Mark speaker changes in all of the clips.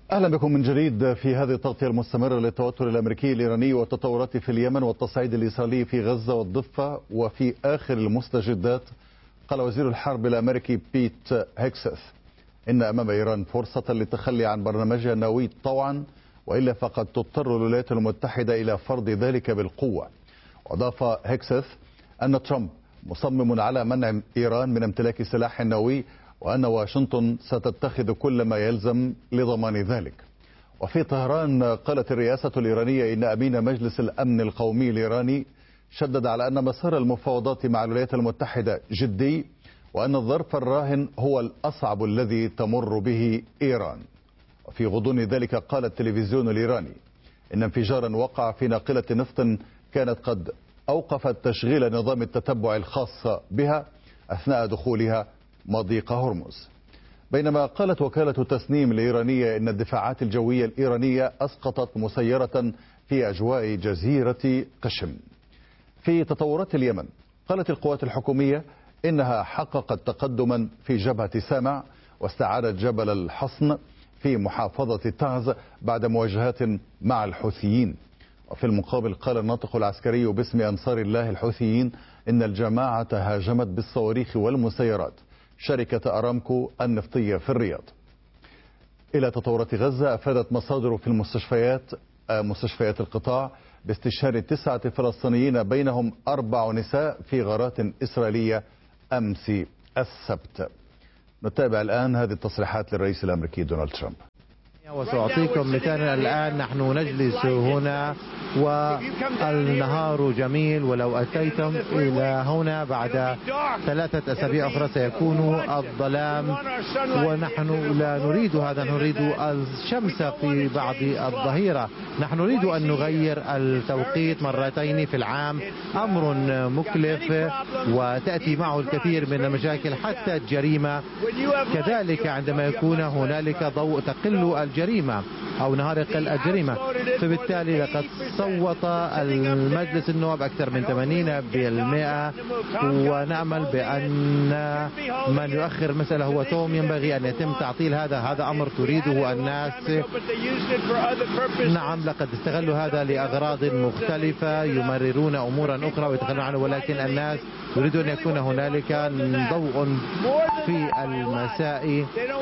Speaker 1: أهلا بكم من جديد في هذه التغطية المستمرة للتوتر الأمريكي الإيراني والتطورات في اليمن والتصعيد الإسرائيلي في غزة والضفة. وفي آخر المستجدات قال وزير الحرب الأمريكي بيت هيكسث إن أمام إيران فرصة للتخلي عن برنامجها النووي طوعا، وإلا فقد تضطر الولايات المتحدة إلى فرض ذلك بالقوة. وأضاف هيكسث أن ترامب مصمم على منع إيران من امتلاك سلاح نووي، وأن واشنطن ستتخذ كل ما يلزم لضمان ذلك. وفي طهران قالت الرئاسة الإيرانية إن أمين مجلس الأمن القومي الإيراني شدد على أن مسار المفاوضات مع الولايات المتحدة جدي، وأن الظرف الراهن هو الأصعب الذي تمر به إيران. وفي غضون ذلك قال التلفزيون الإيراني إن انفجارا وقع في ناقلة نفط كانت قد أوقفت تشغيل نظام التتبع الخاص بها أثناء دخولها مضيق هرمز. بينما قالت وكالة تسنيم الإيرانية إن الدفاعات الجوية الإيرانية أسقطت مسيرة في أجواء جزيرة قشم. في تطورات اليمن قالت القوات الحكومية إنها حققت تقدما في جبهة سامع واستعادت جبل الحصن في محافظة تعز بعد مواجهات مع الحوثيين. وفي المقابل قال الناطق العسكري باسم أنصار الله الحوثيين إن الجماعة هاجمت بالصواريخ والمسيرات شركة أرامكو النفطية في الرياض. إلى تطورات غزة، أفادت مصادر في مستشفيات القطاع باستشهاد 9 فلسطينيين بينهم 4 نساء في غارات إسرائيلية أمس السبت. نتابع الآن هذه التصريحات للرئيس الأمريكي دونالد ترامب.
Speaker 2: وسأعطيكم مثالا. الآن نحن نجلس هنا والنهار جميل، ولو أتيتم إلى هنا بعد 3 أسابيع أخرى سيكون الظلام، ونحن لا نريد هذا، نريد الشمس في بعض الظهيرة. نحن نريد أن نغير التوقيت مرتين في العام، أمر مكلف وتأتي معه الكثير من المشاكل حتى الجريمة كذلك. عندما يكون هنالك ضوء تقل الجريمة أو نهار يقل الجريمة، فبالتالي لقد صوت المجلس النواب أكثر من 80%، ونأمل بأن من يؤخر المسألة هو توم. ينبغي أن يتم تعطيل هذا أمر تريده الناس. نعم، لقد استغلوا هذا لأغراض مختلفة، يمررون أمورا أخرى ويتخلون عنه، ولكن الناس يريدون أن يكون هنالك ضوء في المساء.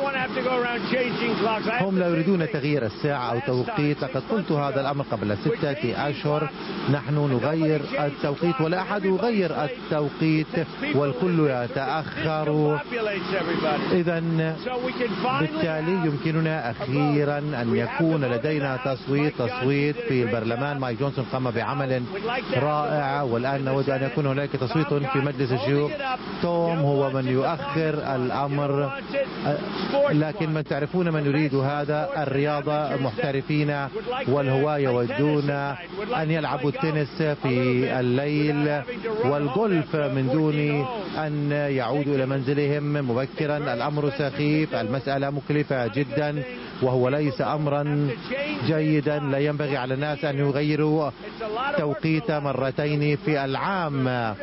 Speaker 2: هم لا يريدون تغيير الساعة أو توقيت. لقد قلت هذا الأمر قبل 6 أشهر. نحن نغير التوقيت ولا أحد يغير التوقيت والكل يتأخر. إذا بالتالي يمكننا أخيرا أن يكون لدينا تصويت في البرلمان. مايك جونسون قام بعمل رائع، والآن نود أن يكون هناك تصويت في مجلس الشيوخ. توم هو من يؤخر الأمر، لكن من تعرفون من يريد هذا. الرياضة محترفين والهواة يودون أن يلعبوا التنس في الليل والجولف من دون أن يعودوا إلى منزلهم مبكرا. الأمر سخيف، المسألة مكلفة جدا، وهو ليس أمرا جيدا. لا ينبغي على الناس أن يغيروا توقيت مرتين في العام.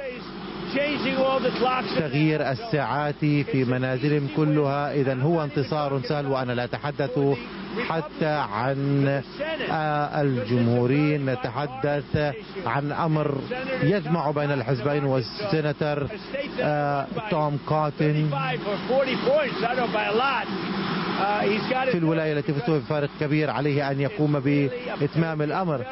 Speaker 2: تغيير الساعات في منازلهم كلها إذا هو انتصار سهل. وأنا لا أتحدث حتى عن الجمهوريين، نتحدث عن أمر يجمع بين الحزبين. والسيناتور توم كوتن في الولاية التي فزت بفارق كبير عليه أن يقوم بإتمام الأمر،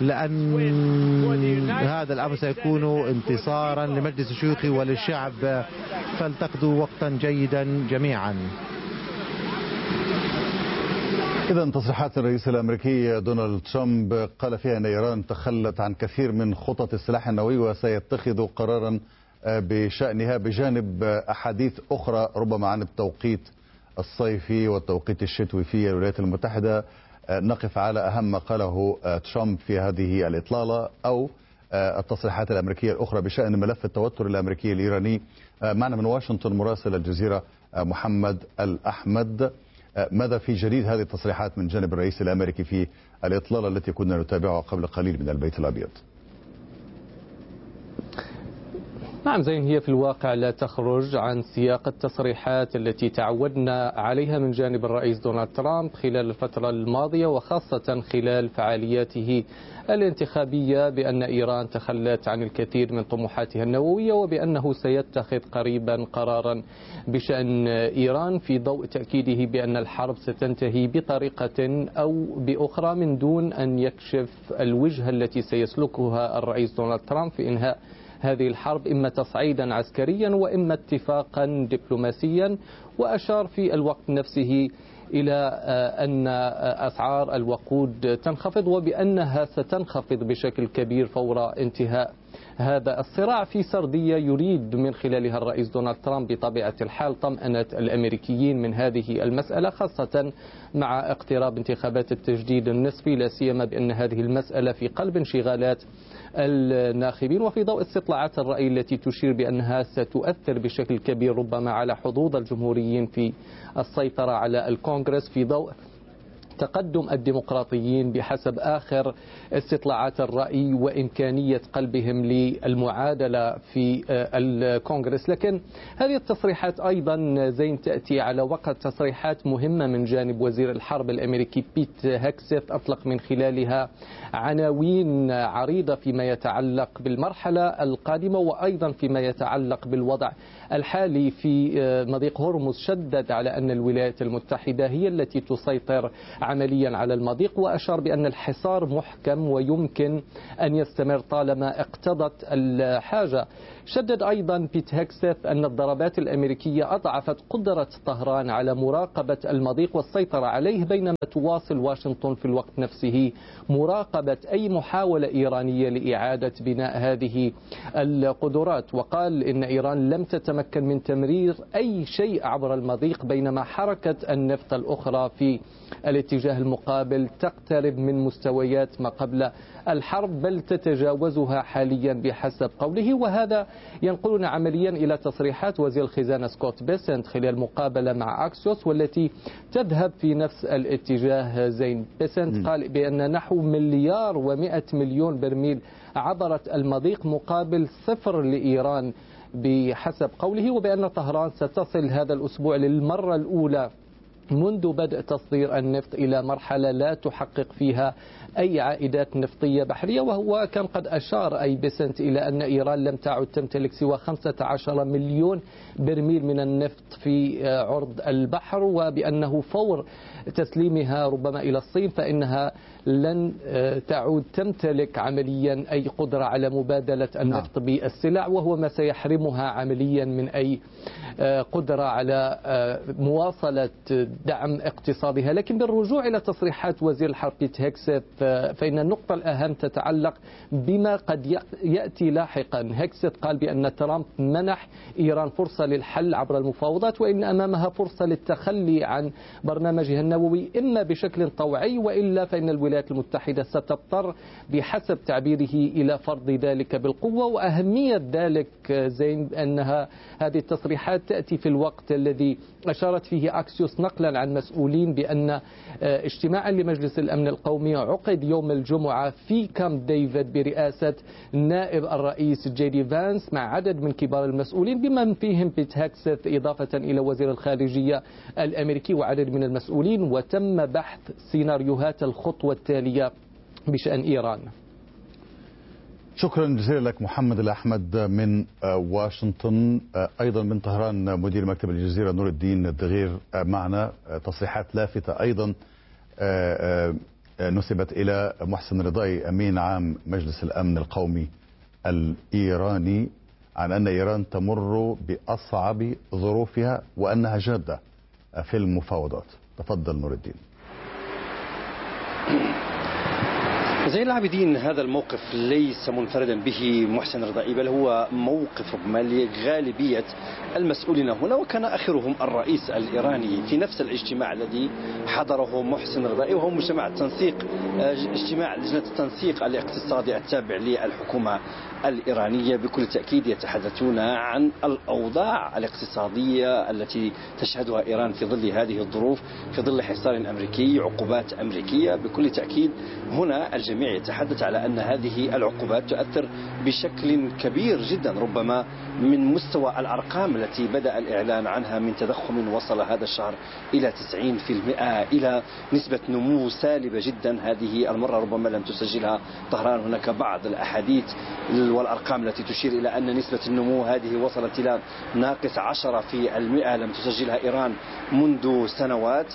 Speaker 2: لأن هذا الأمر سيكون انتصارا لمجلس الشيوخ وللشعب. فلتقضوا وقتا جيدا جميعا.
Speaker 1: إذا تصريحات الرئيس الأمريكي دونالد ترامب قال فيها أن إيران تخلت عن كثير من خطط السلاح النووي وسيتخذ قرارا بشأنها، بجانب أحاديث أخرى ربما عن التوقيت الصيفي والتوقيت الشتوي في الولايات المتحدة. نقف على أهم ما قاله ترامب في هذه الإطلالة أو التصريحات الأمريكية الأخرى بشأن ملف التوتر الأمريكي الإيراني. معنا من واشنطن مراسل الجزيرة محمد الأحمد. ماذا في جديد هذه التصريحات من جانب الرئيس الأمريكي في الإطلالة التي كنا نتابعها قبل قليل من البيت الأبيض؟
Speaker 3: نعم زين، هي في الواقع لا تخرج عن سياق التصريحات التي تعودنا عليها من جانب الرئيس دونالد ترامب خلال الفترة الماضية، وخاصة خلال فعالياته الانتخابية، بأن إيران تخلت عن الكثير من طموحاتها النووية، وبأنه سيتخذ قريبا قرارا بشأن إيران، في ضوء تأكيده بأن الحرب ستنتهي بطريقة أو بأخرى من دون أن يكشف الوجهة التي سيسلكها الرئيس دونالد ترامب في إنهاء هذه الحرب، إما تصعيدا عسكريا وإما اتفاقا دبلوماسيا. وأشار في الوقت نفسه إلى أن أسعار الوقود تنخفض، وبأنها ستنخفض بشكل كبير فور انتهاء هذا الصراع، في سردية يريد من خلالها الرئيس دونالد ترامب بطبيعة الحال طمأنة الأمريكيين من هذه المسألة، خاصة مع اقتراب انتخابات التجديد النصفي، لا سيما بأن هذه المسألة في قلب انشغالات الناخبين، وفي ضوء استطلاعات الرأي التي تشير بأنها ستؤثر بشكل كبير ربما على حظوظ الجمهوريين في السيطرة على الكونغرس، في ضوء تقدم الديمقراطيين بحسب آخر استطلاعات الرأي وإمكانية قلبهم للمعادلة في الكونغرس. لكن هذه التصريحات أيضا زين تأتي على وقت تصريحات مهمة من جانب وزير الحرب الأمريكي بيت هيكسيت، أطلق من خلالها عناوين عريضة فيما يتعلق بالمرحلة القادمة، وأيضا فيما يتعلق بالوضع الحالي في مضيق هرمز. شدد على أن الولايات المتحدة هي التي تسيطر عمليا على المضيق، وأشار بأن الحصار محكم ويمكن أن يستمر طالما اقتضت الحاجة. شدد أيضا بيت هيكسيت أن الضربات الأمريكية أضعفت قدرة طهران على مراقبة المضيق والسيطرة عليه، بينما تواصل واشنطن في الوقت نفسه مراقبة أي محاولة إيرانية لإعادة بناء هذه القدرات. وقال إن إيران لم تتمكن من تمرير أي شيء عبر المضيق، بينما حركة النفط الأخرى في الاتجاه المقابل تقترب من مستويات ما قبل الحرب، بل تتجاوزها حاليا بحسب قوله. وهذا ينقلنا عمليا إلى تصريحات وزير الخزانة سكوت بيسنت خلال مقابلة مع أكسيوس، والتي تذهب في نفس الاتجاه. زين بيسنت قال بأن نحو 1,100,000,000 برميل عبرت المضيق مقابل 0 لإيران بحسب قوله، وبأن طهران ستصل هذا الأسبوع للمرة الأولى منذ بدء تصدير النفط إلى مرحلة لا تحقق فيها أي عائدات نفطية بحرية. وهو كان قد أشار أي بيسنت إلى أن إيران لم تعد تمتلك سوى 15 مليون برميل من النفط في عرض البحر، وبأنه فور تسليمها ربما إلى الصين فإنها لن تعود تمتلك عمليا أي قدرة على مبادلة النفط بالسلع، وهو ما سيحرمها عمليا من أي قدرة على مواصلة دعم اقتصادها. لكن بالرجوع إلى تصريحات وزير الحرب بيت هيكسيت، فإن النقطة الأهم تتعلق بما قد يأتي لاحقا. هيكسيت قال بأن ترامب منح إيران فرصة للحل عبر المفاوضات، وإن أمامها فرصة للتخلي عن برنامجها النووي إما بشكل طوعي، وإلا فإن الولايات المتحدة ستضطر بحسب تعبيره إلى فرض ذلك بالقوة. وأهمية ذلك زين أنها هذه التصريحات تأتي في الوقت الذي أشارت فيه أكسيوس نقلا عن مسؤولين بأن اجتماعا لمجلس الأمن القومي عقد يوم الجمعة في كامب ديفيد برئاسة نائب الرئيس جي دي فانس مع عدد من كبار المسؤولين بمن فيهم بيت هيكسيت إضافة إلى وزير الخارجية الأمريكي وعدد من المسؤولين، وتم بحث سيناريوهات الخطوة التالية بشأن إيران.
Speaker 1: شكرا جزيلا لك محمد الأحمد من واشنطن. أيضا من طهران مدير مكتب الجزيرة نور الدين الدغير معنا. تصريحات لافتة أيضا نسبت إلى محسن رضاي أمين عام مجلس الأمن القومي الإيراني عن أن إيران تمر بأصعب ظروفها وأنها جادة في المفاوضات. تفضل نور الدين.
Speaker 4: زين العابدين، هذا الموقف ليس منفردا به محسن رضائي، بل هو موقف لغالبية المسؤولين هنا، وكان آخرهم الرئيس الإيراني في نفس الاجتماع الذي حضره محسن رضائي، وهو مجتمع التنسيق، اجتماع لجنة التنسيق الاقتصادي التابع للحكومة الإيرانية. بكل تأكيد يتحدثون عن الأوضاع الاقتصادية التي تشهدها إيران في ظل هذه الظروف، في ظل حصار أمريكي، عقوبات أمريكية. بكل تأكيد هنا الجميع الجميع يتحدث على أن هذه العقوبات تؤثر بشكل كبير جدا، ربما من مستوى الأرقام التي بدأ الإعلان عنها من تضخم وصل هذا الشهر إلى 90%، إلى نسبة نمو سالبة جدا هذه المرة ربما لم تسجلها طهران. هناك بعض الأحاديث والأرقام التي تشير إلى أن نسبة النمو هذه وصلت إلى ناقص 10% لم تسجلها إيران منذ سنوات.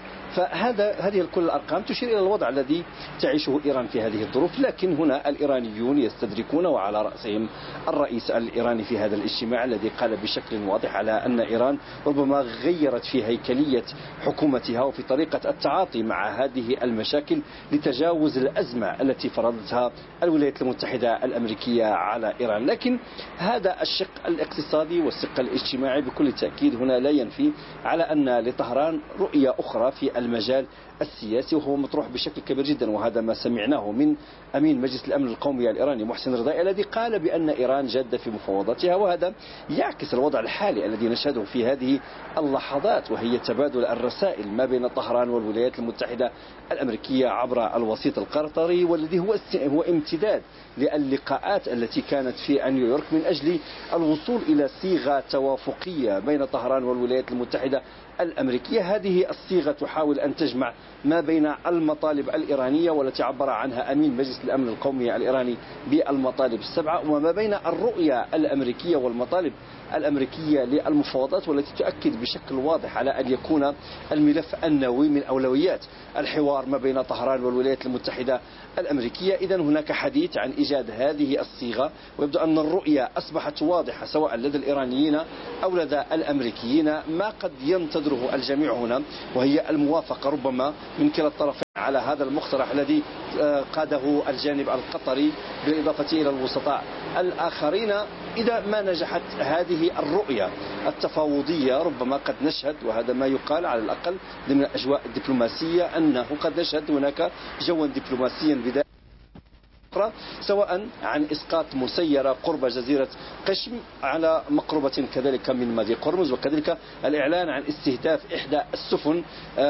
Speaker 4: هذه كل الأرقام تشير إلى الوضع الذي تعيشه إيران في هذه الظروف. لكن هنا الإيرانيون يستدركون، وعلى رأسهم الرئيس الإيراني في هذا الاجتماع الذي قال بشكل واضح على أن إيران ربما غيرت في هيكلية حكومتها وفي طريقة التعاطي مع هذه المشاكل لتجاوز الأزمة التي فرضتها الولايات المتحدة الأمريكية على إيران. لكن هذا الشق الاقتصادي والشق الاجتماعي بكل تأكيد هنا لا ينفي على أن لطهران رؤية أخرى في المجال السياسي، وهو مطروح بشكل كبير جدا. وهذا ما سمعناه من أمين مجلس الأمن القومي الإيراني محسن رضائي الذي قال بأن إيران جادة في مفاوضاتها، وهذا يعكس الوضع الحالي الذي نشهده في هذه اللحظات، وهي تبادل الرسائل ما بين طهران والولايات المتحدة الأمريكية عبر الوسيط القطري، والذي هو امتداد للقاءات التي كانت في نيويورك من أجل الوصول إلى صيغة توافقية بين طهران والولايات المتحدة الأمريكية. هذه الصيغة تحاول أن تجمع ما بين المطالب الإيرانية والتي عبر عنها أمين مجلس الأمن القومي الإيراني بالمطالب السبعة، وما بين الرؤية الأمريكية والمطالب الأمريكية للمفاوضات، والتي تؤكد بشكل واضح على أن يكون الملف النووي من أولويات الحوار ما بين طهران والولايات المتحدة الأمريكية. إذن هناك حديث عن إيجاد هذه الصيغة، ويبدو أن الرؤية أصبحت واضحة سواء لدى الإيرانيين أو لدى الأمريكيين. ما قد ينتظره الجميع هنا وهي الموافقة ربما من كلا الطرفين على هذا المقترح الذي قاده الجانب القطري بالإضافة إلى الوسطاء الآخرين. إذا ما نجحت هذه الرؤية التفاوضية ربما قد نشهد، وهذا ما يقال على الأقل ضمن الأجواء الدبلوماسية، أنه قد نشهد هناك جوا دبلوماسيا بداية سواء عن إسقاط مسيرة قرب جزيرة قشم على مقربة كذلك من مضيق هرمز، وكذلك الإعلان عن استهداف إحدى السفن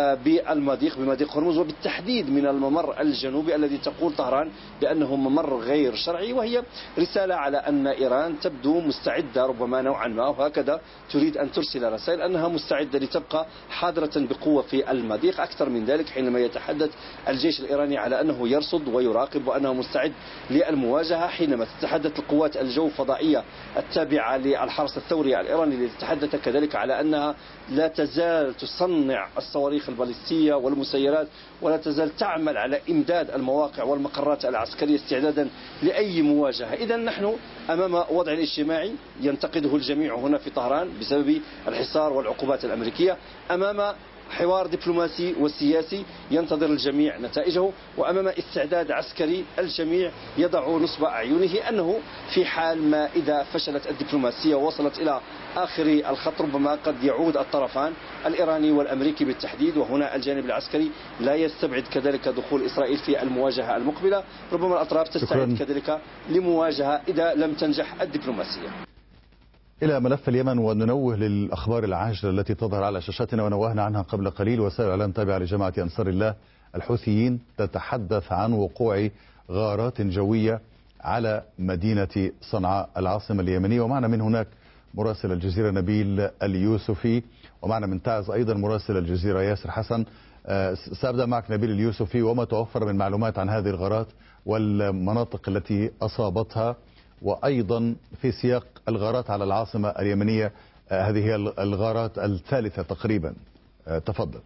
Speaker 4: بمضيق هرمز، وبالتحديد من الممر الجنوبي الذي تقول طهران بأنه ممر غير شرعي. وهي رسالة على أن إيران تبدو مستعدة ربما نوعا ما، وهكذا تريد أن ترسل رسائل أنها مستعدة لتبقى حاضرة بقوة في المضيق. أكثر من ذلك حينما يتحدث الجيش الإيراني على أنه يرصد ويراقب وأنه مستعد للمواجهة، حينما تتحدث القوات الجو الفضائية التابعة للحرس الثوري الإيراني التي تتحدث كذلك على أنها لا تزال تصنع الصواريخ البالستية والمسيرات، ولا تزال تعمل على إمداد المواقع والمقرات العسكرية استعدادا لأي مواجهة. إذا نحن أمام وضع اجتماعي ينتقده الجميع هنا في طهران بسبب الحصار والعقوبات الأمريكية، أمام حوار دبلوماسي وسياسي ينتظر الجميع نتائجه، وأمام استعداد عسكري الجميع يضع نصب أعينه أنه في حال ما إذا فشلت الدبلوماسية ووصلت إلى آخر الخط ربما قد يعود الطرفان الإيراني والأمريكي بالتحديد، وهنا الجانب العسكري لا يستبعد كذلك دخول إسرائيل في المواجهة المقبلة. ربما الأطراف تستعد كذلك لمواجهة إذا لم تنجح الدبلوماسية.
Speaker 1: إلى ملف اليمن وننوه للأخبار العاجلة التي تظهر على شاشاتنا ونوهنا عنها قبل قليل. وسائل الإعلام تابعة لجماعة أنصار الله الحوثيين تتحدث عن وقوع غارات جوية على مدينة صنعاء العاصمة اليمنية. ومعنا من هناك مراسل الجزيرة نبيل اليوسفي، ومعنا من تعز أيضا مراسل الجزيرة ياسر حسن. سأبدأ معك نبيل اليوسفي، وما توفر من معلومات عن هذه الغارات والمناطق التي أصابتها، وأيضا في سياق الغارات على العاصمة اليمنية، هذه هي الغارات الثالثة تقريبا. تفضل.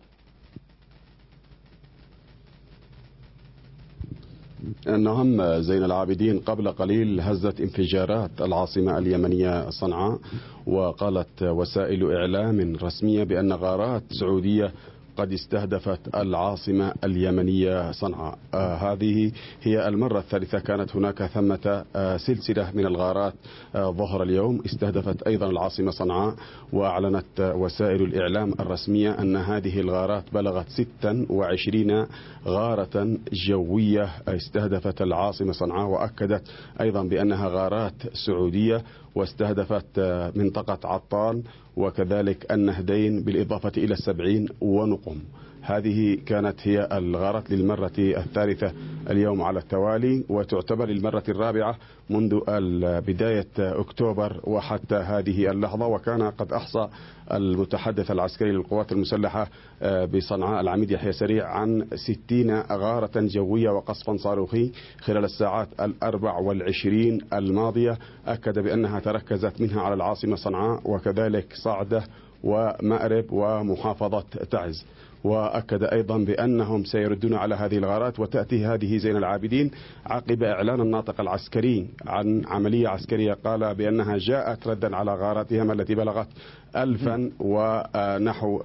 Speaker 5: نعم زين العابدين، قبل قليل هزت انفجارات العاصمة اليمنية صنعاء، وقالت وسائل إعلام رسمية بأن غارات سعودية قد استهدفت العاصمة اليمنية صنعاء. هذه هي المرة الثالثة كانت هناك ثمة سلسلة من الغارات ظهر اليوم استهدفت أيضا العاصمة صنعاء. وأعلنت وسائل الإعلام الرسمية أن هذه الغارات بلغت 26 غارة جوية استهدفت العاصمة صنعاء، وأكدت أيضا بأنها غارات سعودية واستهدفت منطقة عطان وكذلك النهدين بالإضافة إلى 70 ونقم. هذه كانت هي الغارات للمرة الثالثة اليوم على التوالي، وتعتبر المرة الرابعة منذ بداية أكتوبر وحتى هذه اللحظة. وكان قد أحصى المتحدث العسكري للقوات المسلحة بصنعاء العميد يحيى سريع عن 60 غارة جوية وقصفا صاروخي خلال الساعات 24 الماضية. أكد بأنها تركزت منها على العاصمة صنعاء وكذلك صعدة ومأرب ومحافظة تعز. وأكد أيضا بأنهم سيردون على هذه الغارات، وتأتي هذه زين العابدين عقب إعلان الناطق العسكري عن عملية عسكرية قال بأنها جاءت ردا على غاراتهم التي بلغت 1000 ونحو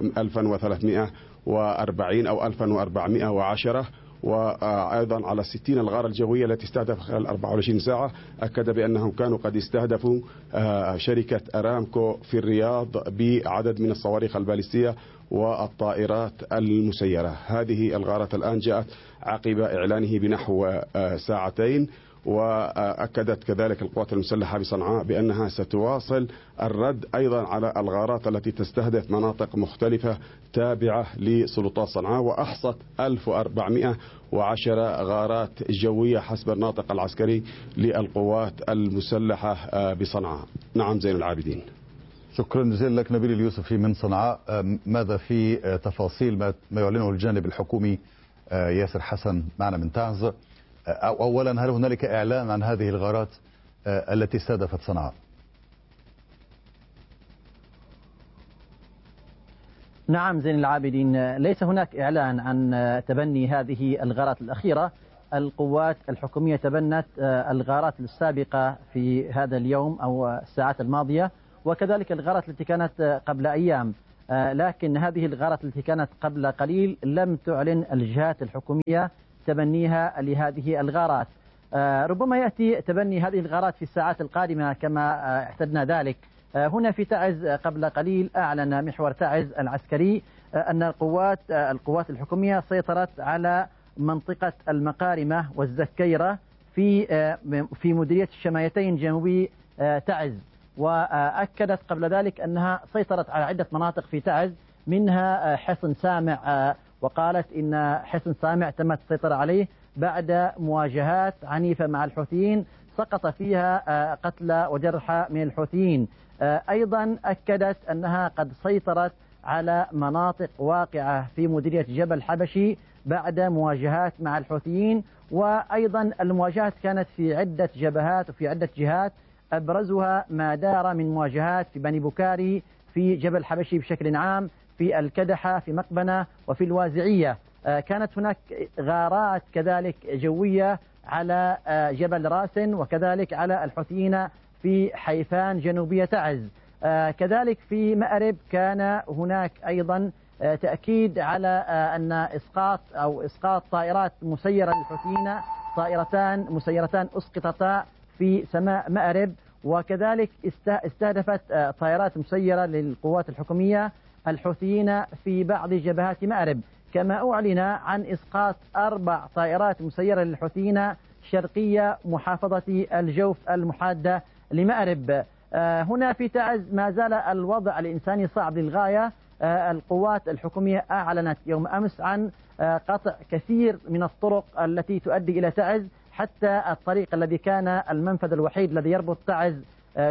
Speaker 5: 1340 أو 1410، وأيضا على 60 الغارة الجوية التي استهدف خلال 24 ساعة. أكد بأنهم كانوا قد استهدفوا شركة أرامكو في الرياض بعدد من الصواريخ البالستية والطائرات المسيرة. هذه الغارة الآن جاءت عقب إعلانه بنحو ساعتين. وأكدت كذلك القوات المسلحة بصنعاء بأنها ستواصل الرد أيضا على الغارات التي تستهدف مناطق مختلفة تابعة لسلطات صنعاء، وأحصت 1410 غارات جوية حسب الناطق العسكري للقوات المسلحة بصنعاء. نعم زين العابدين.
Speaker 1: شكرا جزيلا لك نبيل اليوسفي من صنعاء. ماذا في تفاصيل ما يعلنه الجانب الحكومي؟ ياسر حسن معنا من تعز. أولا، هل هنالك إعلان عن هذه الغارات التي استهدفت صنعاء؟
Speaker 6: نعم زين العابدين، ليس هناك إعلان عن تبني هذه الغارات الأخيرة. القوات الحكومية تبنت الغارات السابقة في هذا اليوم أو الساعات الماضية، وكذلك الغارات التي كانت قبل أيام. لكن هذه الغارات التي كانت قبل قليل لم تعلن الجهات الحكومية تبنيها لهذه الغارات. ربما يأتي تبني هذه الغارات في الساعات القادمة كما اعتدنا ذلك. هنا في تعز قبل قليل أعلن محور تعز العسكري أن القوات الحكومية سيطرت على منطقة المقارمة والزكيرة في مديرية الشمايتين جنوبي تعز، وأكدت قبل ذلك أنها سيطرت على عدة مناطق في تعز منها حصن سامع، وقالت إن حصن سامع تمت السيطرة عليه بعد مواجهات عنيفة مع الحوثيين سقط فيها قتلى وجرحى من الحوثيين. أيضا أكدت أنها قد سيطرت على مناطق واقعة في مديرية جبل حبشي بعد مواجهات مع الحوثيين، وأيضا المواجهات كانت في عدة جبهات وفي عدة جهات، أبرزها ما دار من مواجهات في بني بكاري، في جبل حبشي بشكل عام، في الكدحة، في مقبنة، وفي الوازعية. كانت هناك غارات كذلك جوية على جبل راسن، وكذلك على الحوثيين في حيفان جنوبية تعز. كذلك في مأرب كان هناك أيضا تأكيد على أن إسقاط طائرات مسيرة للحوثيين، طائرتان مسيرتان أسقطتا في سماء مأرب، وكذلك استهدفت طائرات مسيرة للقوات الحكومية الحوثيين في بعض جبهات مأرب. كما أعلن عن إسقاط 4 طائرات مسيرة للحوثيين شرقية محافظة الجوف المحادة لمأرب. هنا في تعز ما زال الوضع الإنساني صعب للغاية. القوات الحكومية أعلنت يوم أمس عن قطع كثير من الطرق التي تؤدي إلى تعز، حتى الطريق الذي كان المنفذ الوحيد الذي يربط تعز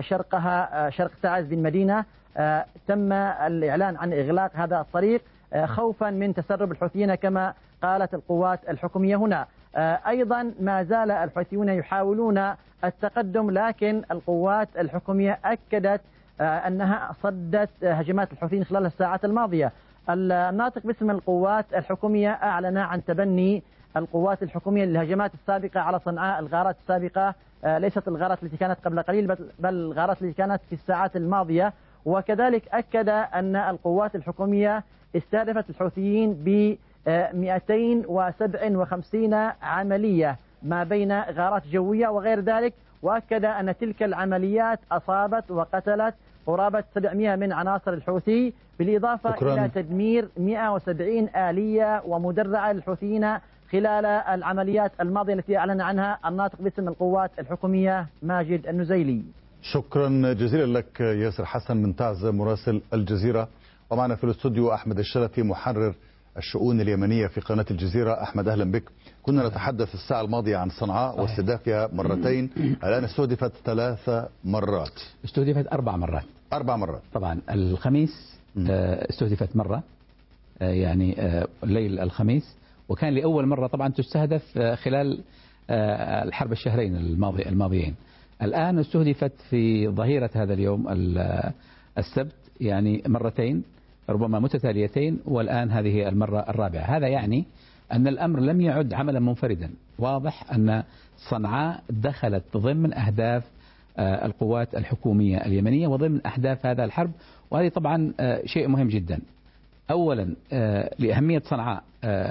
Speaker 6: شرق تعز بالمدينة تم الإعلان عن إغلاق هذا الطريق خوفا من تسرب الحوثيين كما قالت القوات الحكومية هنا. أيضا ما زال الحوثيون يحاولون التقدم، لكن القوات الحكومية أكدت أنها صدت هجمات الحوثيين خلال الساعات الماضية. الناطق باسم القوات الحكومية أعلن عن تبني القوات الحكومية للهجمات السابقة على صنعاء، الغارات السابقة ليست الغارات التي كانت قبل قليل بل الغارات التي كانت في الساعات الماضية. وكذلك أكد أن القوات الحكومية استهدفت الحوثيين ب 257 عملية ما بين غارات جوية وغير ذلك، وأكد أن تلك العمليات أصابت وقتلت قرابة 700 من عناصر الحوثي، بالإضافة إلى تدمير 170 آلية ومدرعة للحوثيين خلال العمليات الماضية التي أعلن عنها الناطق باسم القوات الحكومية ماجد النزيلي.
Speaker 1: شكرا جزيلا لك ياسر حسن من تعز مراسل الجزيرة. ومعنا في الاستوديو أحمد الشلفي محرر الشؤون اليمنية في قناة الجزيرة. أحمد أهلا بك. كنا نتحدث الساعة الماضية عن صنعاء واستهدافها مرتين، الآن استهدفت 3 مرات.
Speaker 7: استهدفت 4 مرات.
Speaker 1: 4 مرات.
Speaker 7: طبعا الخميس استهدفت مرة، يعني ليل الخميس، وكان لأول مرة طبعا تستهدف خلال الحرب الشهرين الماضيين. الآن استهدفت في ظهيرة هذا اليوم السبت، يعني مرتين ربما متتاليتين، والآن هذه المرة الرابعة. هذا يعني أن الأمر لم يعد عملا منفردا. واضح أن صنعاء دخلت ضمن أهداف القوات الحكومية اليمنية وضمن أهداف هذا الحرب، وهذه طبعا شيء مهم جدا. أولا لأهمية صنعاء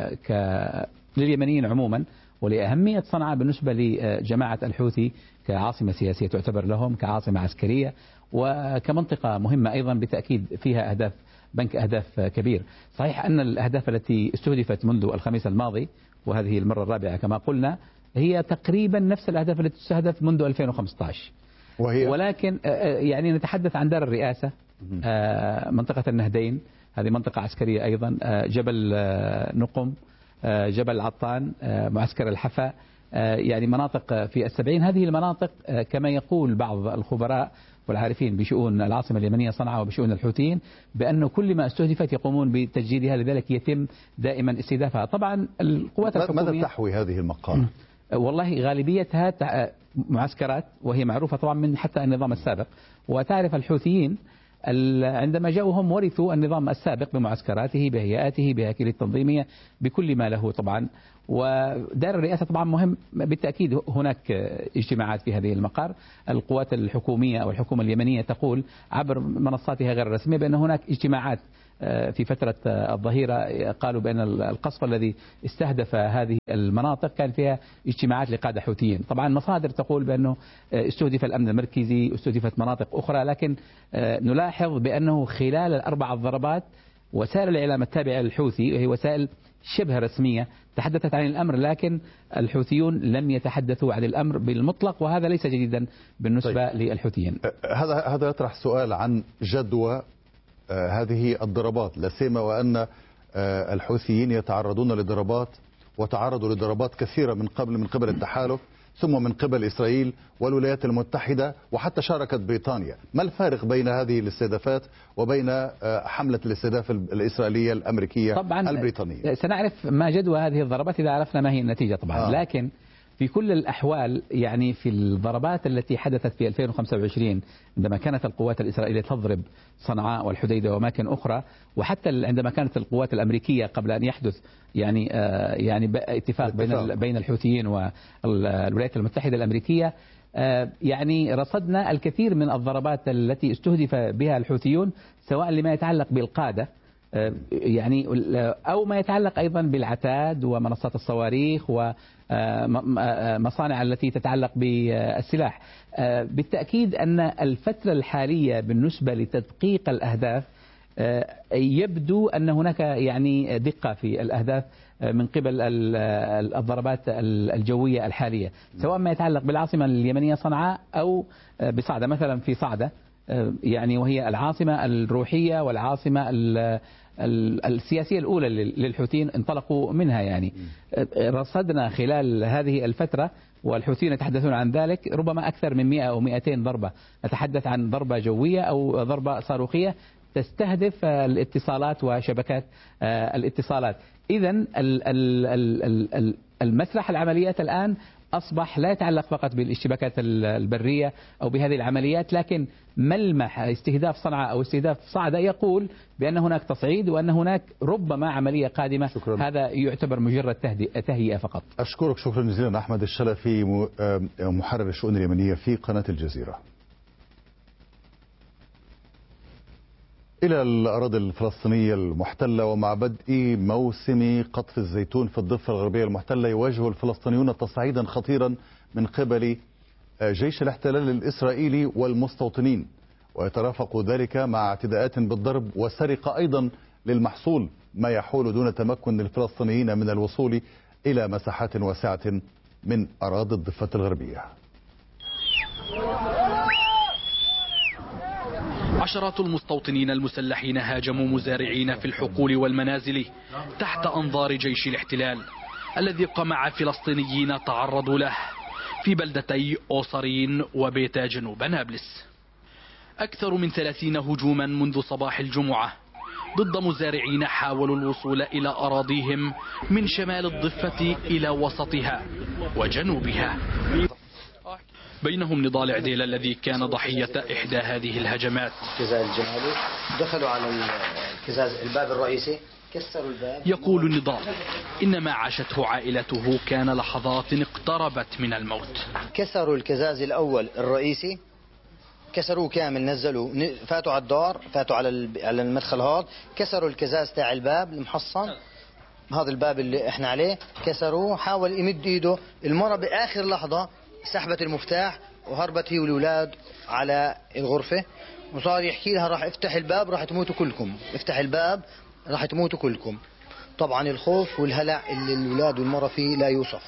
Speaker 7: لليمنيين عموما، ولأهمية صنعاء بالنسبة لجماعة الحوثي كعاصمة سياسية تعتبر لهم، كعاصمة عسكرية، وكمنطقة مهمة أيضا بالتأكيد فيها أهداف، بنك أهداف كبير. صحيح أن الأهداف التي استهدفت منذ الخميس الماضي، وهذه المرة الرابعة كما قلنا، هي تقريبا نفس الأهداف التي تستهدف منذ 2015، ولكن يعني نتحدث عن دار الرئاسة، منطقة النهدين، هذه منطقة عسكرية أيضا، جبل نقم، جبل عطان، معسكر الحفا، يعني مناطق في السبعين. هذه المناطق كما يقول بعض الخبراء والعارفين بشؤون العاصمة اليمنية صنعاء وبشؤون الحوثيين بأنه كل ما استهدفت يقومون بتجديدها، لذلك يتم دائما استهدافها. طبعا القوات الحكومية
Speaker 1: ماذا تحوي هذه المقام؟
Speaker 7: والله غالبيتها معسكرات، وهي معروفة طبعا من حتى النظام السابق. وتعرف الحوثيين عندما جاءوا هم ورثوا النظام السابق بمعسكراته، بهيئاته، بهياكله التنظيمية، بكل ما له طبعا. ودار الرئاسة طبعا مهم بالتأكيد. هناك اجتماعات في هذه المقار. القوات الحكومية أو الحكومة اليمنية تقول عبر منصاتها غير الرسمية بأن هناك اجتماعات في فترة الظهيرة. قالوا بأن القصف الذي استهدف هذه المناطق كان فيها اجتماعات لقادة حوثيين. طبعا مصادر تقول بأنه استهدف الأمن المركزي، استهدفت مناطق أخرى، لكن نلاحظ بأنه خلال ال4 ضربات وسائل الإعلام التابعة للحوثي، وهي وسائل شبه رسمية، تحدثت عن الأمر، لكن الحوثيون لم يتحدثوا عن الأمر بالمطلق، وهذا ليس جديدا بالنسبة للحوثيين.
Speaker 1: هذا يطرح سؤال عن جدوى هذه الضربات، لا سيما وأن الحوثيين يتعرضون لضربات، وتعرضوا لضربات كثيرة من قبل التحالف، ثم من قبل إسرائيل والولايات المتحدة، وحتى شاركت بريطانيا. ما الفارق بين هذه الاستهدافات وبين حملة الاستهداف الإسرائيلية الأمريكية طبعا البريطانية؟
Speaker 7: سنعرف ما جدوى هذه الضربات إذا عرفنا ما هي النتيجة طبعا. لكن في كل الأحوال، يعني في الضربات التي حدثت في 2025 عندما كانت القوات الإسرائيلية تضرب صنعاء والحديدة وأماكن أخرى، وحتى عندما كانت القوات الأمريكية قبل أن يحدث يعني اتفاق بين الحوثيين والولايات المتحدة الأمريكية، يعني رصدنا الكثير من الضربات التي استهدف بها الحوثيون، سواء لما يتعلق بالقادة يعني أو ما يتعلق أيضا بالعتاد ومنصات الصواريخ ومصانع التي تتعلق بالسلاح. بالتأكيد أن الفترة الحالية بالنسبة لتدقيق الأهداف يبدو أن هناك يعني دقة في الأهداف من قبل الضربات الجوية الحالية، سواء ما يتعلق بالعاصمة اليمنية صنعاء أو بصعدة. مثلا في صعدة يعني وهي العاصمة الروحية والعاصمة السياسية الأولى للحوثيين انطلقوا منها. يعني رصدنا خلال هذه الفترة، والحوثيين يتحدثون عن ذلك، ربما أكثر من 100 أو 200 ضربة. نتحدث عن ضربة جوية أو ضربة صاروخية تستهدف الاتصالات وشبكات الاتصالات. إذن المسرح العمليات الآن أصبح لا يتعلق فقط بالاشتباكات البرية أو بهذه العمليات، لكن ملمح استهداف صنعاء أو استهداف صعدة يقول بأن هناك تصعيد وأن هناك ربما عملية قادمة. شكرا. هذا يعتبر مجرد تهيئة فقط.
Speaker 1: أشكرك شكرا جزيلا أحمد الشلفي، محرر الشؤون اليمنية في قناة الجزيرة. إلى الأراضي الفلسطينية المحتلة، ومع بدء موسم قطف الزيتون في الضفة الغربية المحتلة، يواجه الفلسطينيون تصعيدا خطيرا من قبل جيش الاحتلال الإسرائيلي والمستوطنين، ويترافق ذلك مع اعتداءات بالضرب وسرقة أيضا للمحصول، ما يحول دون تمكن الفلسطينيين من الوصول إلى مساحات واسعة من أراضي الضفة الغربية.
Speaker 8: عشرات المستوطنين المسلحين هاجموا مزارعين في الحقول والمنازل تحت أنظار جيش الاحتلال الذي قمع فلسطينيين تعرضوا له في بلدتي أوصرين وبيتا جنوب نابلس. أكثر من 30 هجوما منذ صباح الجمعة ضد مزارعين حاولوا الوصول إلى أراضيهم من شمال الضفة إلى وسطها وجنوبها. بينهم نضال عديل الذي كان ضحية إحدى هذه الهجمات.
Speaker 9: دخلوا على الباب الرئيسي، كسروا الباب.
Speaker 8: يقول نضال إن ما عاشته عائلته كان لحظات اقتربت من الموت.
Speaker 9: كسروا الكزاز الأول الرئيسي، كسروه كامل، نزلوا فاتوا على الدار، فاتوا على المدخل هذا، كسروا الكزاز تاع الباب المحصن، هذا الباب اللي احنا عليه كسروه. حاول يمد ايده، المرة بآخر لحظة سحبت المفتاح وهربت هي والأولاد على الغرفة، وصار يحكي لها راح افتح الباب راح تموتوا كلكم، افتح الباب راح تموتوا كلكم. طبعا الخوف والهلع اللي الأولاد والمرة فيه لا يوصف.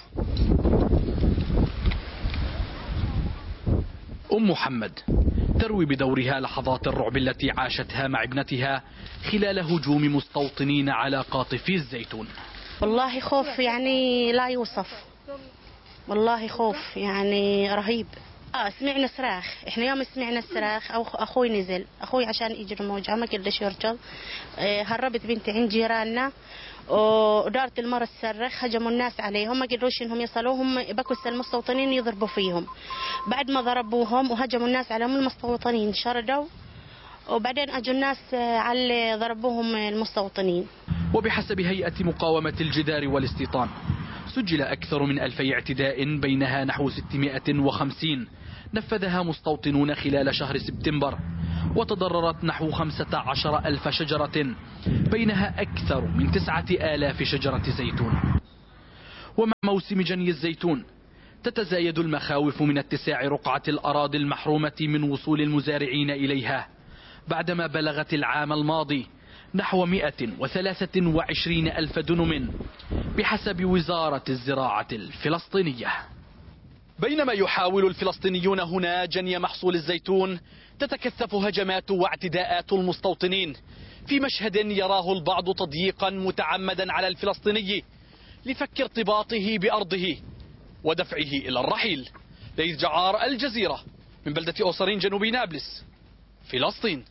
Speaker 8: أم محمد تروي بدورها لحظات الرعب التي عاشتها مع ابنتها خلال هجوم مستوطنين على قاطفي الزيتون.
Speaker 10: والله خوف يعني لا يوصف، والله خوف يعني رهيب. سمعنا صراخ، احنا يوم سمعنا الصراخ اخوي نزل، اخوي عشان يجري موجه ما قدرش يرجع. هربت بنتي عند جيراننا ودارت المرة تصرخ، هجموا الناس عليهم ما قدروش انهم يصلوهم، بكوا المستوطنين يضربوا فيهم. بعد ما ضربوهم وهجموا الناس عليهم المستوطنين شردوا، وبعدين اجوا الناس على ضربوهم المستوطنين.
Speaker 8: وبحسب هيئة مقاومة الجدار والاستيطان سجل أكثر من 2000 اعتداء بينها نحو 650 نفذها مستوطنون خلال شهر سبتمبر، وتضررت نحو 15,000 شجرة بينها أكثر من 9,000 شجرة زيتون. ومع موسم جني الزيتون تتزايد المخاوف من اتساع رقعة الأراضي المحرومة من وصول المزارعين إليها، بعدما بلغت العام الماضي نحو 123,000 دنم بحسب وزارة الزراعة الفلسطينية. بينما يحاول الفلسطينيون هنا جني محصول الزيتون، تتكثف هجمات واعتداءات المستوطنين في مشهد يراه البعض تضييقا متعمدا على الفلسطيني لفك ارتباطه بأرضه ودفعه إلى الرحيل. ليث جعار، الجزيرة، من بلدة أوصرين جنوب نابلس، فلسطين.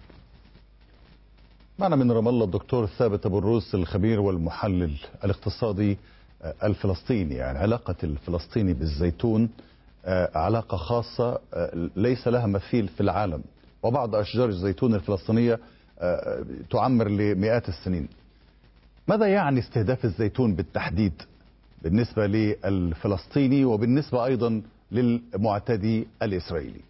Speaker 1: معنا من رام الله الدكتور ثابت أبو الروس الخبير والمحلل الاقتصادي الفلسطيني. يعني علاقة الفلسطيني بالزيتون علاقة خاصة ليس لها مثيل في العالم، وبعض أشجار الزيتون الفلسطينية تعمر لمئات السنين. ماذا يعني استهداف الزيتون بالتحديد بالنسبة للفلسطيني وبالنسبة أيضا للمعتدي الإسرائيلي؟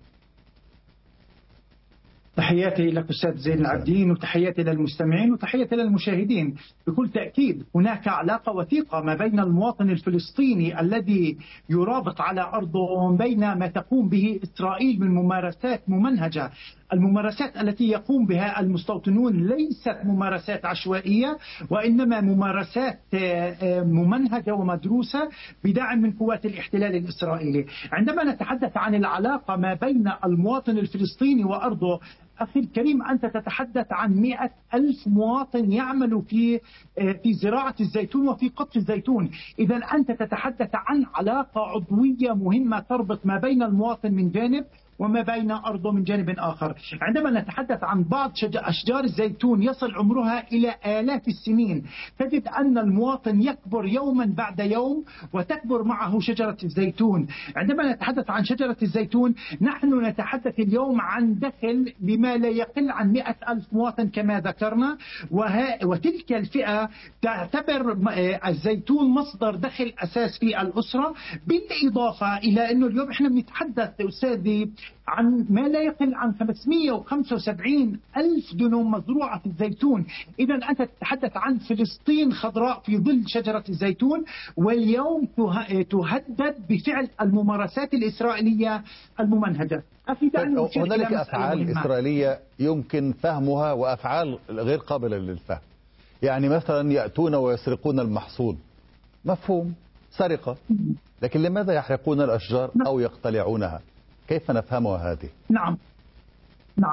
Speaker 11: تحياتي لك أستاذ زين العابدين، وتحياتي للمستمعين، وتحياتي للمشاهدين. بكل تأكيد هناك علاقة وثيقة ما بين المواطن الفلسطيني الذي يرابط على أرضه بين ما تقوم به إسرائيل من ممارسات ممنهجة. الممارسات التي يقوم بها المستوطنون ليست ممارسات عشوائية، وإنما ممارسات ممنهجة ومدروسة بدعم من قوات الاحتلال الإسرائيلي. عندما نتحدث عن العلاقة ما بين المواطن الفلسطيني وأرضه، أخي الكريم، أنت تتحدث عن 100,000 مواطن يعمل في زراعة الزيتون وفي قطف الزيتون. إذا أنت تتحدث عن علاقة عضوية مهمة تربط ما بين المواطن من جانب وما بين أرضه من جانب آخر. عندما نتحدث عن بعض أشجار الزيتون يصل عمرها إلى آلاف السنين، تجد أن المواطن يكبر يوما بعد يوم وتكبر معه شجرة الزيتون. عندما نتحدث عن شجرة الزيتون نحن نتحدث اليوم عن دخل لما لا يقل عن 100,000 مواطن كما ذكرنا، وتلك الفئة تعتبر الزيتون مصدر دخل أساس في الأسرة. بالإضافة إلى أنه اليوم احنا بنتحدث أستاذي عن ما لا يقل عن 575,000 دنم مزروعة في الزيتون. إذا أنت تتحدث عن فلسطين خضراء في ظل شجرة الزيتون، واليوم تهدد بفعل الممارسات الإسرائيلية الممنهجة.
Speaker 1: هنالك أفعال إسرائيلية يمكن فهمها وأفعال غير قابلة للفهم. يعني مثلا يأتون ويسرقون المحصول، مفهوم سرقة، لكن لماذا يحرقون الأشجار أو يقتلعونها؟ كيف نفهمها هذه؟
Speaker 11: نعم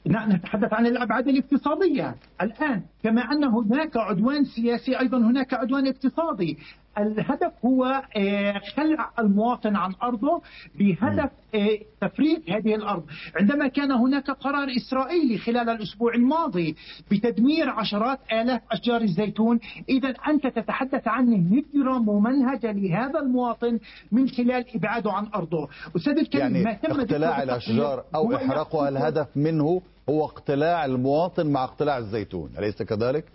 Speaker 11: نتحدث عن الأبعاد الاقتصادية الآن. كما أن هناك عدوان سياسي أيضا هناك عدوان اقتصادي. الهدف هو خلع المواطن عن أرضه بهدف تفريغ هذه الأرض. عندما كان هناك قرار إسرائيلي خلال الأسبوع الماضي بتدمير عشرات آلاف أشجار الزيتون، إذا أنت تتحدث عن هجرة ممنهجة لهذا المواطن من خلال إبعاده عن أرضه. أستاذ الكريم،
Speaker 1: يعني
Speaker 11: ما تم
Speaker 1: اقتلاع الأشجار أو إحراقها الهدف منه هو اقتلاع المواطن مع اقتلاع الزيتون، أليس كذلك؟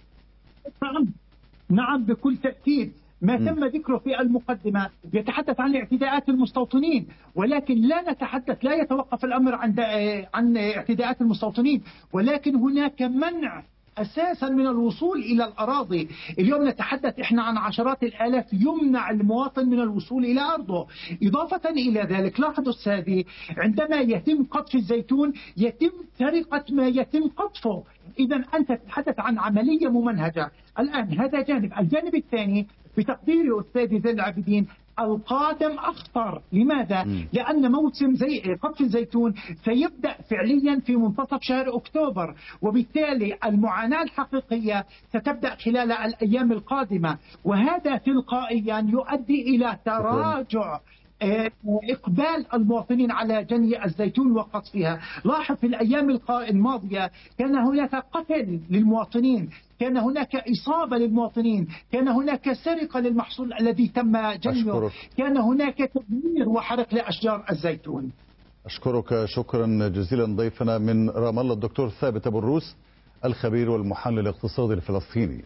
Speaker 11: نعم بكل تأكيد. ما تم ذكره في المقدمة يتحدث عن اعتداءات المستوطنين، ولكن لا يتوقف الأمر عن اعتداءات المستوطنين، ولكن هناك منع أساسا من الوصول إلى الأراضي. اليوم نتحدث إحنا عن عشرات الآلاف يمنع المواطن من الوصول إلى أرضه. إضافة إلى ذلك لاحظوا السادي، عندما يتم قطف الزيتون يتم سرقة ما يتم قطفه. إذا أنت تتحدث عن عملية ممنهجة. الآن هذا جانب. الجانب الثاني بتقديري أستاذي زين العابدين القادم أخطر. لماذا؟ لأن موسم قطف الزيتون سيبدأ فعليا في منتصف شهر أكتوبر، وبالتالي المعاناة الحقيقية ستبدأ خلال الأيام القادمة، وهذا تلقائيا يؤدي إلى تراجع إقبال المواطنين على جني الزيتون وقطفها. لاحظ في الأيام الماضية كان هناك قتل للمواطنين، كان هناك إصابة للمواطنين، كان هناك سرقة للمحصول الذي تم جنيه، كان هناك تدمير وحرق لأشجار الزيتون.
Speaker 1: أشكرك شكرا جزيلا ضيفنا من رام الله الدكتور ثابت أبو الروس الخبير والمحلل الاقتصادي الفلسطيني.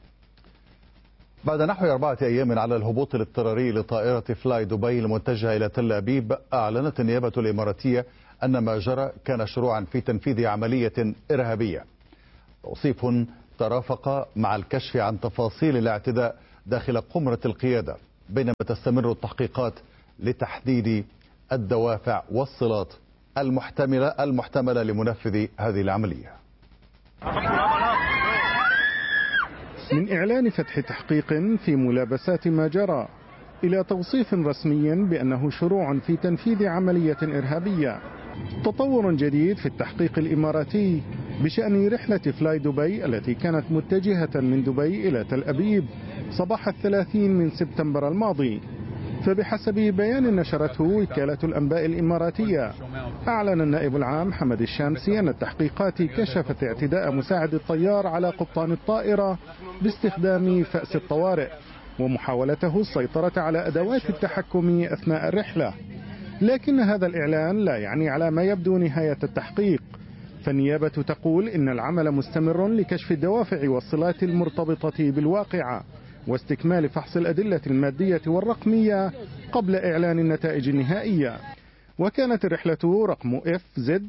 Speaker 1: بعد نحو 4 أيام على الهبوط الاضطراري لطائرة فلاي دبي المتجهة إلى تل أبيب، أعلنت النيابة الإماراتية أن ما جرى كان شروعا في تنفيذ عملية إرهابية. توصيف ترافق مع الكشف عن تفاصيل الاعتداء داخل قمرة القيادة، بينما تستمر التحقيقات لتحديد الدوافع والصلات المحتملة لمنفذ هذه العملية.
Speaker 12: من إعلان فتح تحقيق في ملابسات ما جرى إلى توصيف رسمي بأنه شروع في تنفيذ عملية إرهابية، تطور جديد في التحقيق الإماراتي بشأن رحلة فلاي دبي التي كانت متجهة من دبي إلى تل أبيب صباح 30 من سبتمبر الماضي. فبحسب بيان نشرته وكالة الأنباء الإماراتية، أعلن النائب العام حمد الشامسي أن التحقيقات كشفت اعتداء مساعد الطيار على قبطان الطائرة باستخدام فأس الطوارئ ومحاولته السيطرة على أدوات التحكم أثناء الرحلة. لكن هذا الإعلان لا يعني على ما يبدو نهاية التحقيق، فالنيابة تقول إن العمل مستمر لكشف الدوافع والصلات المرتبطة بالواقعة واستكمال فحص الأدلة المادية والرقمية قبل إعلان النتائج النهائية. وكانت الرحلة رقم FZ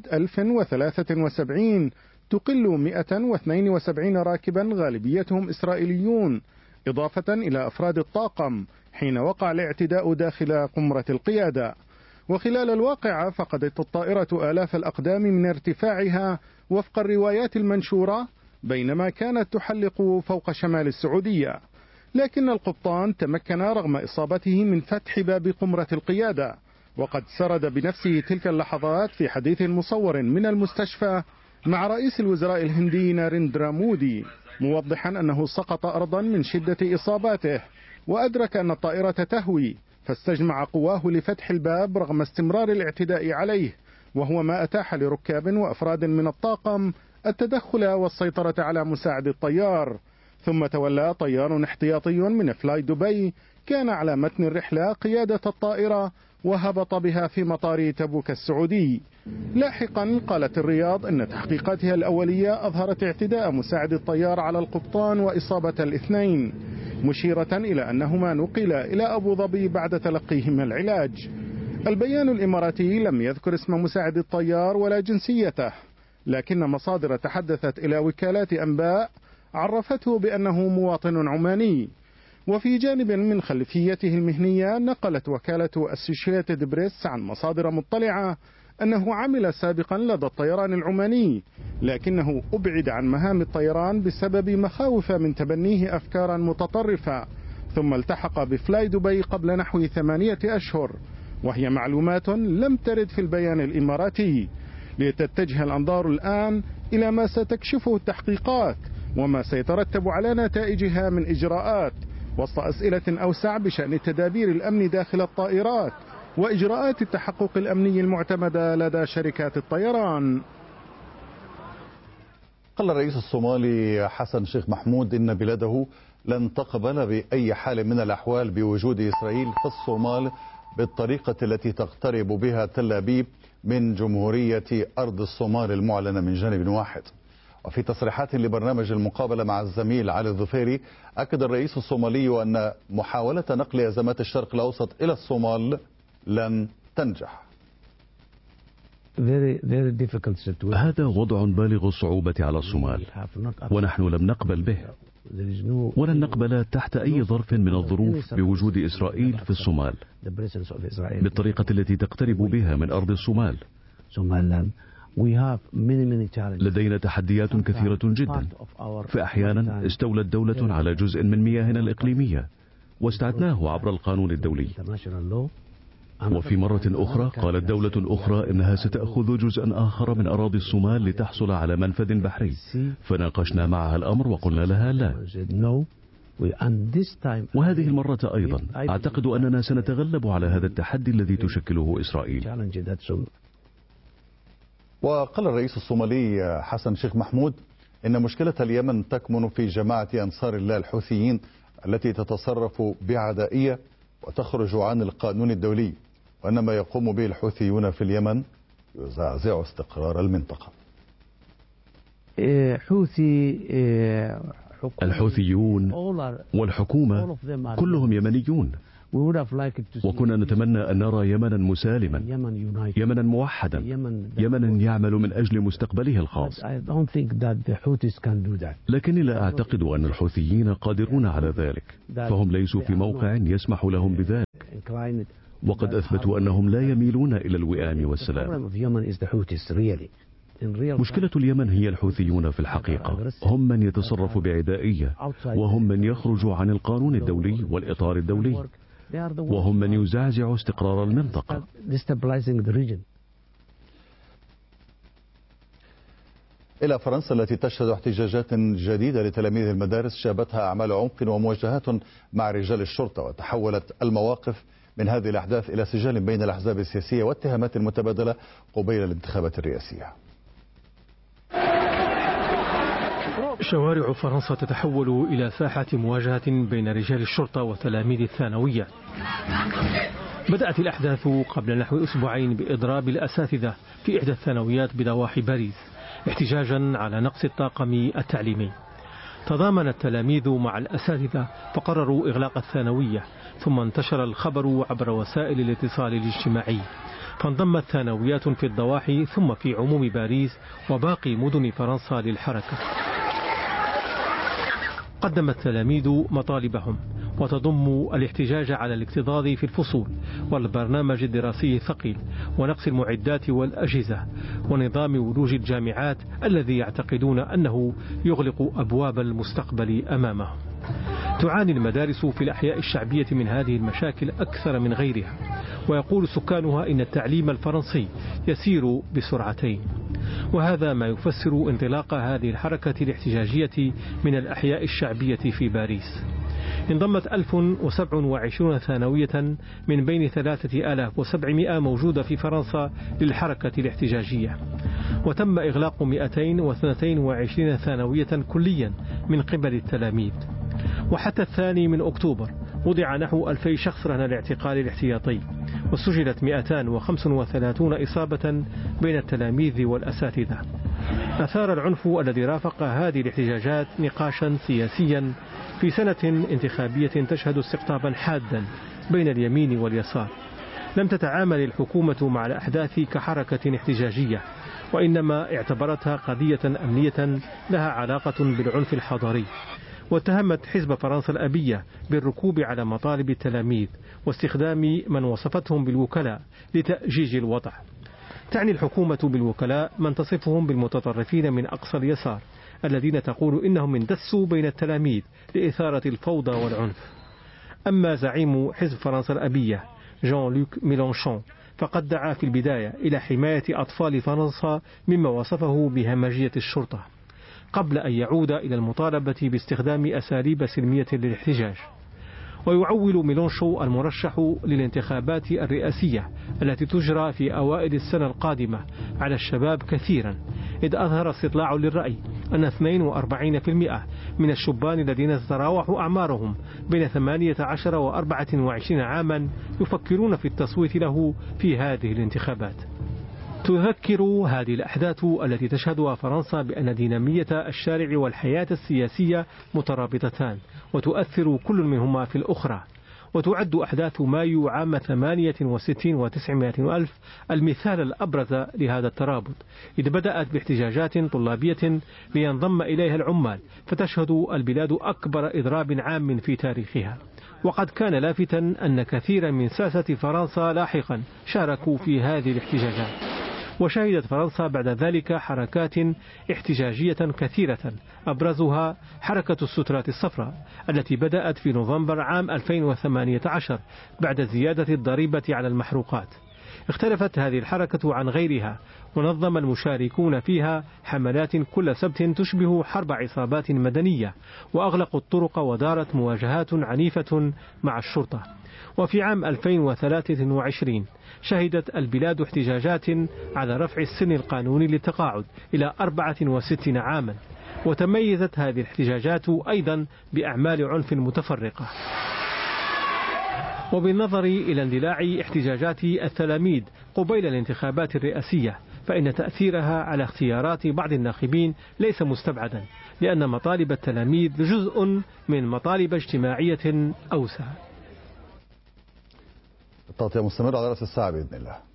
Speaker 12: 1073 تقل 172 راكبا غالبيتهم إسرائيليون، إضافة إلى أفراد الطاقم، حين وقع الاعتداء داخل قمرة القيادة. وخلال الواقعة فقدت الطائرة آلاف الأقدام من ارتفاعها وفق الروايات المنشورة بينما كانت تحلق فوق شمال السعودية. لكن القبطان تمكن رغم إصابته من فتح باب قمرة القيادة، وقد سرد بنفسه تلك اللحظات في حديث مصور من المستشفى مع رئيس الوزراء الهندي ناريندرا مودي، موضحا أنه سقط أرضا من شدة إصاباته، وأدرك أن الطائرة تهوي، فاستجمع قواه لفتح الباب رغم استمرار الاعتداء عليه، وهو ما أتاح لركاب وأفراد من الطاقم التدخل والسيطرة على مساعد الطيار. ثم تولى طيار احتياطي من فلاي دبي كان على متن الرحلة قيادة الطائرة وهبط بها في مطار تبوك السعودي. لاحقا قالت الرياض أن تحقيقاتها الأولية أظهرت اعتداء مساعد الطيار على القبطان وإصابة الاثنين، مشيرة إلى أنهما نقلا إلى أبو ظبي بعد تلقيهما العلاج. البيان الإماراتي لم يذكر اسم مساعد الطيار ولا جنسيته، لكن مصادر تحدثت إلى وكالات أنباء عرفته بأنه مواطن عماني. وفي جانب من خلفيته المهنية نقلت وكالة أسوشيتد بريس عن مصادر مطلعة أنه عمل سابقا لدى الطيران العماني، لكنه أبعد عن مهام الطيران بسبب مخاوف من تبنيه أفكارا متطرفة، ثم التحق بفلاي دبي قبل نحو 8 أشهر، وهي معلومات لم ترد في البيان الإماراتي. لتتجه الأنظار الآن إلى ما ستكشفه التحقيقات وما سيترتب على نتائجها من إجراءات، وسط أسئلة أوسع بشأن تدابير الأمن داخل الطائرات وإجراءات التحقق الأمني المعتمدة لدى شركات الطيران.
Speaker 1: قال الرئيس الصومالي حسن شيخ محمود إن بلاده لن تقبل بأي حال من الأحوال بوجود إسرائيل في الصومال بالطريقة التي تقترب بها تل أبيب من جمهورية أرض الصومال المعلنة من جانب واحد. وفي تصريحات لبرنامج المقابلة مع الزميل علي الظفيري أكد الرئيس الصومالي أن محاولة نقل أزمات الشرق الأوسط إلى الصومال لن تنجح.
Speaker 13: هذا وضع بالغ الصعوبة على الصومال ونحن لم نقبل به ولن نقبل تحت أي ظرف من الظروف بوجود إسرائيل في الصومال بالطريقة التي تقترب بها من أرض الصومال. لدينا تحديات كثيرة جدا، فأحيانا استولت دولة على جزء من مياهنا الإقليمية واستعدناه عبر القانون الدولي، وفي مرة أخرى قالت دولة أخرى إنها ستأخذ جزءا آخر من أراضي الصومال لتحصل على منفذ بحري، فناقشنا معها الأمر وقلنا لها لا. وهذه المرة أيضا أعتقد أننا سنتغلب على هذا التحدي الذي تشكله إسرائيل.
Speaker 1: وقال الرئيس الصومالي حسن شيخ محمود إن مشكلة اليمن تكمن في جماعة أنصار الله الحوثيين التي تتصرف بعدائية وتخرج عن القانون الدولي، وأن ما يقوم به الحوثيون في اليمن يزعزع استقرار المنطقة.
Speaker 13: الحوثيون والحكومة كلهم يمنيون، وكنا نتمنى أن نرى يمنا مسالما، يمنا موحدا، يمنا يعمل من أجل مستقبله الخاص. لكني لا أعتقد أن الحوثيين قادرون على ذلك، فهم ليسوا في موقع يسمح لهم بذلك، وقد أثبتوا أنهم لا يميلون إلى الوئام والسلام. مشكلة اليمن هي الحوثيون في الحقيقة، هم من يتصرف بعدائية، وهم من يخرج عن القانون الدولي والإطار الدولي، وهم من يزعزع استقرار المنطقة.
Speaker 1: إلى فرنسا التي تشهد احتجاجات جديدة لتلاميذ المدارس شابتها أعمال عنف ومواجهات مع رجال الشرطة، وتحولت المواقف من هذه الأحداث إلى سجال بين الأحزاب السياسية واتهامات متبادلة قبيل الانتخابات الرئاسية.
Speaker 14: شوارع فرنسا تتحول إلى ساحة مواجهة بين رجال الشرطة وتلاميذ الثانوية. بدأت الأحداث قبل نحو أسبوعين بإضراب الأساتذة في إحدى الثانويات بضواحي باريس احتجاجا على نقص الطاقم التعليمي. تضامن التلاميذ مع الأساتذة فقرروا إغلاق الثانوية، ثم انتشر الخبر عبر وسائل الاتصال الاجتماعي، فانضمت ثانويات في الضواحي ثم في عموم باريس وباقي مدن فرنسا للحركة. قدم التلاميذ مطالبهم وتضم الاحتجاج على الاكتظاظ في الفصول والبرنامج الدراسي الثقيل ونقص المعدات والأجهزة ونظام ولوج الجامعات الذي يعتقدون أنه يغلق أبواب المستقبل أمامهم. تعاني المدارس في الأحياء الشعبية من هذه المشاكل أكثر من غيرها، ويقول سكانها إن التعليم الفرنسي يسير بسرعتين، وهذا ما يفسر انطلاق هذه الحركة الاحتجاجية من الأحياء الشعبية في باريس. انضمت 1027 ثانوية من بين 3700 موجودة في فرنسا للحركة الاحتجاجية، وتم إغلاق 222 ثانوية كليا من قبل التلاميذ. وحتى 2 أكتوبر وضع نحو 2000 شخص رهن الاعتقال الاحتياطي، وسجلت 235 إصابة بين التلاميذ والأساتذة. أثار العنف الذي رافق هذه الاحتجاجات نقاشا سياسيا في سنة انتخابية تشهد استقطابا حادا بين اليمين واليسار. لم تتعامل الحكومة مع الأحداث كحركة احتجاجية، وإنما اعتبرتها قضية أمنية لها علاقة بالعنف الحضاري، واتهمت حزب فرنسا الأبية بالركوب على مطالب التلاميذ واستخدام من وصفتهم بالوكلاء لتأجيج الوضع. تعني الحكومة بالوكلاء من تصفهم بالمتطرفين من أقصى اليسار الذين تقول إنهم اندسوا بين التلاميذ لإثارة الفوضى والعنف. أما زعيم حزب فرنسا الأبية جان لوك ميلانشون فقد دعا في البداية إلى حماية أطفال فرنسا مما وصفه بهمجية الشرطة، قبل أن يعود إلى المطالبة باستخدام أساليب سلمية للاحتجاج. ويعول ميلونشو المرشح للانتخابات الرئاسية التي تجرى في أوائل السنة القادمة على الشباب كثيرا، إذ أظهر استطلاع للرأي أن 42% من الشبان الذين تتراوح أعمارهم بين 18 و 24 عاما يفكرون في التصويت له في هذه الانتخابات. تذكر هذه الأحداث التي تشهدها فرنسا بأن دينامية الشارع والحياة السياسية مترابطتان وتؤثر كل منهما في الأخرى. وتعد أحداث مايو عام 68 و900 ألف المثال الأبرز لهذا الترابط، إذ بدأت باحتجاجات طلابية لينضم إليها العمال، فتشهد البلاد أكبر إضراب عام في تاريخها. وقد كان لافتا أن كثيرا من ساسة فرنسا لاحقا شاركوا في هذه الاحتجاجات. وشهدت فرنسا بعد ذلك حركات احتجاجية كثيرة، أبرزها حركة السترات الصفراء التي بدأت في نوفمبر عام 2018 بعد زيادة الضريبة على المحروقات. اختلفت هذه الحركة عن غيرها، ونظم المشاركون فيها حملات كل سبت تشبه حرب عصابات مدنية، وأغلقوا الطرق ودارت مواجهات عنيفة مع الشرطة. وفي عام 2023 شهدت البلاد احتجاجات على رفع السن القانوني للتقاعد إلى 64 عاما، وتميزت هذه الاحتجاجات أيضا بأعمال عنف متفرقة. وبالنظر إلى اندلاع احتجاجات التلاميذ قبيل الانتخابات الرئاسية، فإن تأثيرها على اختيارات بعض الناخبين ليس مستبعدا، لأن مطالب التلاميذ جزء من مطالب اجتماعية أوسع.
Speaker 1: التغطية مستمرة على رأس الساعة بإذن الله.